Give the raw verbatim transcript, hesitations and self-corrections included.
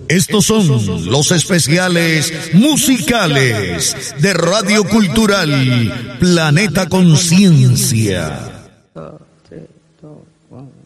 Estos son los especiales musicales de Radio Cultural Planeta Conciencia. dos, tres, dos, uno.